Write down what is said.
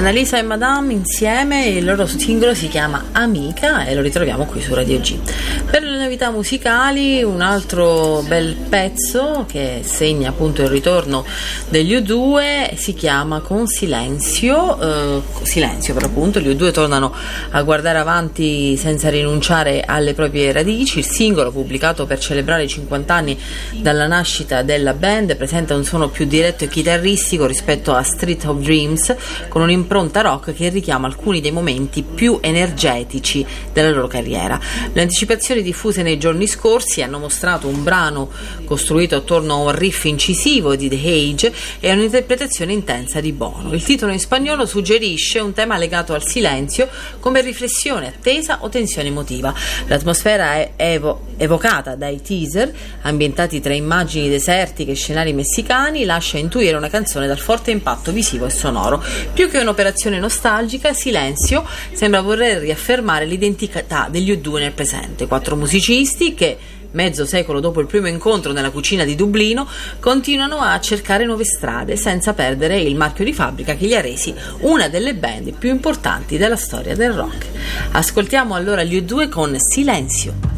Annalisa e Madame insieme, il loro singolo si chiama Amica e lo ritroviamo qui su Radio G. Per le novità musicali, un altro bel pezzo che segna appunto il ritorno degli U2 si chiama Con Silenzio, Silenzio per appunto. Gli U2 tornano a guardare avanti senza rinunciare alle proprie radici. Il singolo, pubblicato per celebrare i 50 anni dalla nascita della band, presenta un suono più diretto e chitarristico rispetto a Street of Dreams, con un'impronta rock che richiama alcuni dei momenti più energetici della loro carriera. Le anticipazioni diffuse nei giorni scorsi hanno mostrato un brano costruito attorno a un riff incisivo di The Age e a un'interpretazione intensa di Bono. Il titolo in spagnolo suggerisce un tema legato al silenzio come riflessione, attesa o tensione emotiva. L'atmosfera è evocata dai teaser, ambientati tra immagini desertiche e scenari messicani, lascia intuire una canzone dal forte impatto visivo e sonoro. Più che un'operazione nostalgica, Silenzio sembra voler riaffermare l'identità degli U2 nel presente. 4 musicisti che, mezzo secolo dopo il primo incontro nella cucina di Dublino, continuano a cercare nuove strade senza perdere il marchio di fabbrica che li ha resi una delle band più importanti della storia del rock. Ascoltiamo allora gli U2 con Silenzio.